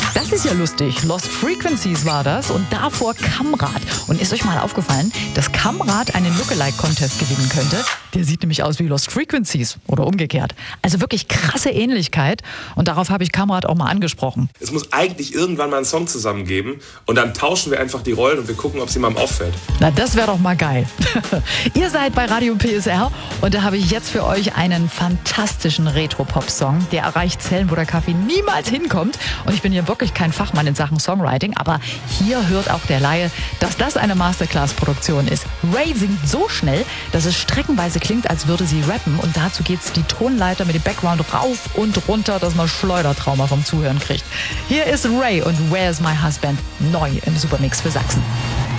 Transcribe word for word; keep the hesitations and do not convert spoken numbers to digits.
Das ist ja lustig. Lost Frequencies war das und davor Kamrat. Und ist euch mal aufgefallen, dass Kamrat einen Lookalike-Contest gewinnen könnte? Der sieht nämlich aus wie Lost Frequencies oder umgekehrt. Also wirklich krasse Ähnlichkeit und darauf habe ich Kamrat auch mal angesprochen. Es muss eigentlich irgendwann mal einen Song zusammen geben und dann tauschen wir einfach die Rollen und wir gucken, ob es jemandem auffällt. Na, das wäre doch mal geil. Ihr seid bei Radio P S R und da habe ich jetzt für euch einen fantastischen Retro-Pop-Song. Der erreicht Zellen, wo der Kaffee niemals hinkommt. Und ich bin hier wirklich kein Fachmann in Sachen Songwriting, aber hier hört auch der Laie, dass das eine Masterclass-Produktion ist. Ray singt so schnell, dass es streckenweise klingt, als würde sie rappen. Und dazu geht's die Tonleiter mit dem Background rauf und runter, dass man Schleudertrauma vom Zuhören kriegt. Hier ist Ray und Where's My Husband? Neu im Supermix für Sachsen.